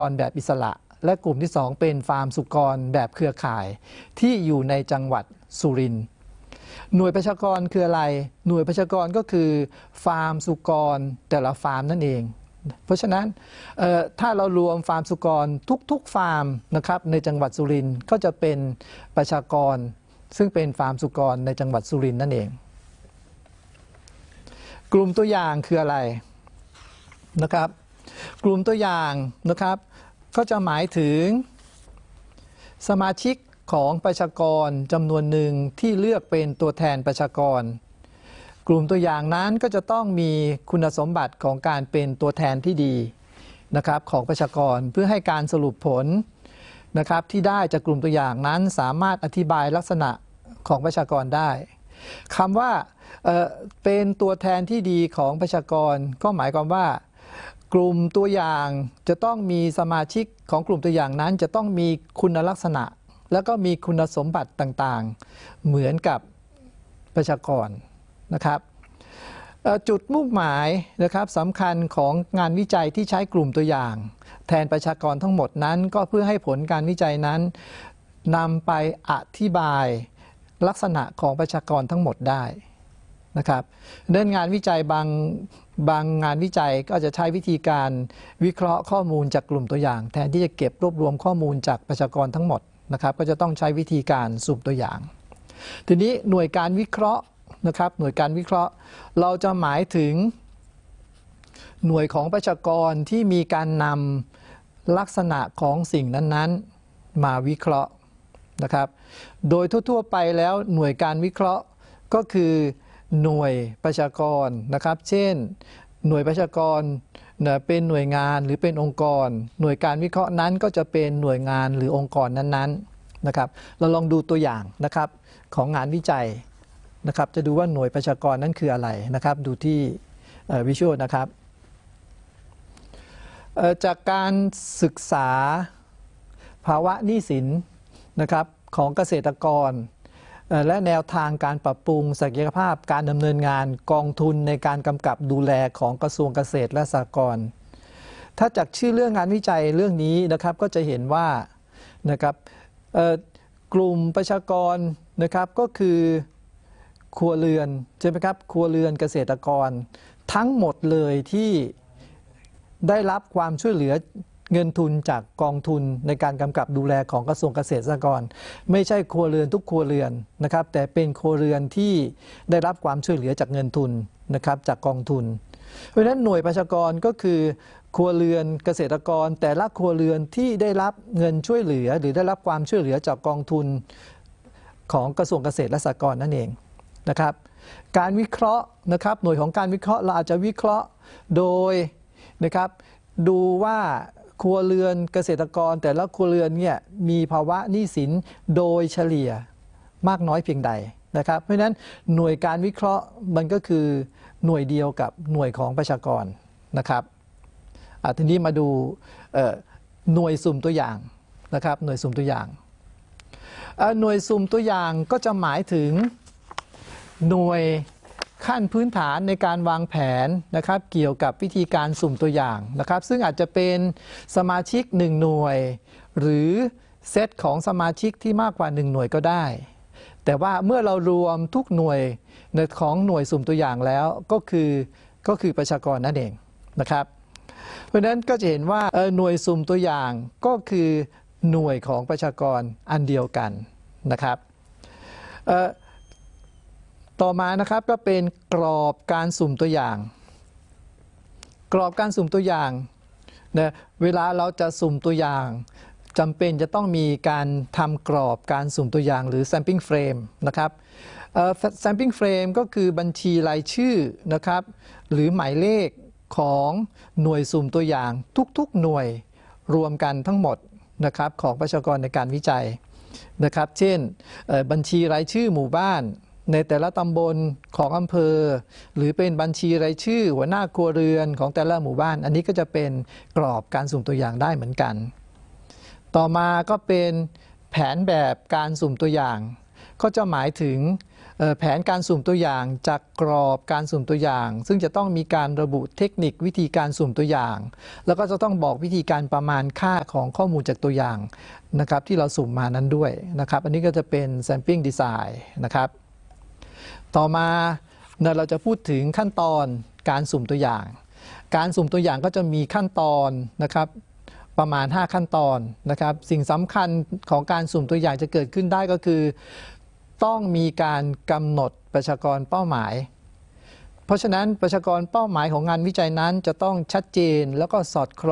รแบบอิสระและกลุ่มที่2เป็นฟาร์มสุกรแบบเครือข่ายที่อยู่ในจังหวัดสุรินทร์หน่วยประชากรคืออะไรหน่วยประชากรก็คือฟาร์มสุกรแต่ละฟาร์มนั่นเองเพราะฉะนั้นถ้าเรารวมฟาร์มสุกรทุกๆฟาร์มนะครับในจังหวัดสุรินทร์ก็จะเป็นประชากรซึ่งเป็นฟาร์มสุกรในจังหวัดสุรินทร์นั่นเองกลุ่มตัวอย่างคืออะไรนะครับกลุ่มตัวอย่างนะครับก็จะหมายถึงสมาชิกของประชากรจำนวนหนึ่งที่เลือกเป็นตัวแทนประชากรกลุ่มตัวอย่างนั้นก็จะต้องมีคุณสมบัติของการเป็นตัวแทนที่ดีนะครับของประชากรเพื่อให้การสรุปผลนะครับที่ได้จากกลุ่มตัวอย่างนั้นสามารถอธิบายลักษณะของประชากรได้คำว่าเป็นตัวแทนที่ดีของประชากรก็หมายความว่ากลุ่มตัวอย่างจะต้องมีสมาชิกของกลุ่มตัวอย่างนั้นจะต้องมีคุณลักษณะแล้วก็มีคุณสมบัติต่างๆเหมือนกับประชากรนะครับจุดมุ่งหมายนะครับสำคัญของงานวิจัยที่ใช้กลุ่มตัวอย่างแทนประชากรทั้งหมดนั้นก็เพื่อให้ผลการวิจัยนั้นนำไปอธิบายลักษณะของประชากรทั้งหมดได้นะครับเรื่องงานวิจัยบางงานวิจัยก็จะใช้วิธีการวิเคราะห์ข้อมูลจากกลุ่มตัวอย่างแทนที่จะเก็บรวบรวมข้อมูลจากประชากรทั้งหมดนะครับก็จะต้องใช้วิธีการสุ่มตัวอย่างทีนี้หน่วยการวิเคราะห์นะครับหน่วยการวิเคราะห์เราจะหมายถึงหน่วยของประชากรที่มีการนำลักษณะของสิ่งนั้นๆมาวิเคราะห์นะครับโดยทั่วๆไปแล้วหน่วยการวิเคราะห์ก็คือหน่วยประชากรนะครับเช่นหน่วยประชากรเป็นหน่วยงานหรือเป็นองค์กรหน่วยการวิเคราะห์นั้นก็จะเป็นหน่วยงานหรือองค์กรนั้นๆนะครับเราลองดูตัวอย่างนะครับของงานวิจัยนะครับจะดูว่าหน่วยประชากรนั้นคืออะไรนะครับดูที่วิชวลนะครับจากการศึกษาภาวะหนี้สินนะครับของเกษตรกรและแนวทางการปรับปรุงศักยภาพการดำเนินงานกองทุนในการกำกับดูแลของกระทรวงเกษตรและสหกรณ์ถ้าจากชื่อเรื่องงานวิจัยเรื่องนี้นะครับก็จะเห็นว่านะครับกลุ่มประชากรนะครับก็คือครัวเรือนใช่ไหมครับครัวเรือนเกษตรกรทั้งหมดเลยที่ได้รับความช่วยเหลือเงินทุนจากกองทุนในการกำกับดูแลของกระทรวงเกษตรและสหกรณ์ไม่ใช่ครัวเรือนทุกครัวเรือนนะครับแต่เป็นครัวเรือนที่ได้รับความช่วยเหลือจากเงินทุนนะครับจากกองทุนเพราะฉะนั้นหน่วยประชากรก็คือครัวเรือนเกษตรกรแต่ละครัวเรือนที่ได้รับเงินช่วยเหลือหรือได้รับความช่วยเหลือจากกองทุนของกระทรวงเกษตรและสหกรณ์นั่นเองนะครับการวิเคราะห์นะครับหน่วยของการวิเคราะห์เราอาจจะวิเคราะห์โดยนะครับดูว่าครัวเรือนเกษตรกรแต่ละครัวเรือนเนี่ยมีภาวะหนี้สินโดยเฉลี่ยมากน้อยเพียงใดนะครับเพราะฉะนั้นหน่วยการวิเคราะห์มันก็คือหน่วยเดียวกับหน่วยของประชากรนะครับทีนี้มาดูหน่วยสุ่มตัวอย่างนะครับหน่วยสุ่มตัวอย่างหน่วยสุ่มตัวอย่างก็จะหมายถึงหน่วยขั้นพื้นฐานในการวางแผนนะครับเกี่ยวกับวิธีการสุ่มตัวอย่างนะครับซึ่งอาจจะเป็นสมาชิก1หน่วยหรือเซตของสมาชิกที่มากกว่า1หน่วยก็ได้แต่ว่าเมื่อเรารวมทุกหน่วยของหน่วยสุ่มตัวอย่างแล้วก็คือประชากรนั่นเองนะครับเพราะฉะนั้นก็จะเห็นว่าหน่วยสุ่มตัวอย่างก็คือหน่วยของประชากรอันเดียวกันนะครับต่อมานะครับก็เป็นกรอบการสุ่มตัวอย่างกรอบการสุ่มตัวอย่างนะเวลาเราจะสุ่มตัวอย่างจำเป็นจะต้องมีการทำกรอบการสุ่มตัวอย่างหรือ sampling frame นะครับ sampling frame ก็คือบัญชีรายชื่อนะครับหรือหมายเลขของหน่วยสุ่มตัวอย่างทุกๆหน่วยรวมกันทั้งหมดนะครับของประชากรในการวิจัยนะครับเช่นบัญชีรายชื่อหมู่บ้านในแต่ละตำบลของอำเภอหรือเป็นบัญชีรายชื่อหัวหน้าครัวเรือนของแต่ละหมู่บ้านอันนี้ก็จะเป็นกรอบการสุ่มตัวอย่างได้เหมือนกันต่อมาก็เป็นแผนแบบการสุ่มตัวอย่างก็จะหมายถึงแผนการสุ่มตัวอย่างจากกรอบการสุ่มตัวอย่างซึ่งจะต้องมีการระบุเทคนิควิธีการสุ่มตัวอย่างแล้วก็จะต้องบอกวิธีการประมาณค่าของข้อมูลจากตัวอย่างนะครับที่เราสุ่มมานั้นด้วยนะครับอันนี้ก็จะเป็น sampling design นะครับต่อมาเราจะพูดถึงขั้นตอนการสุ่มตัวอย่างการสุ่มตัวอย่างก็จะมีขั้นตอนนะครับประมาณ5ขั้นตอนนะครับสิ่งสำคัญของการสุ่มตัวอย่างจะเกิดขึ้นได้ก็คือต้องมีการกำหนดประชากรเป้าหมายเพราะฉะนั้นประชากรเป้าหมายของงานวิจัยนั้นจะต้องชัดเจนแล้วก็สอดคล้อง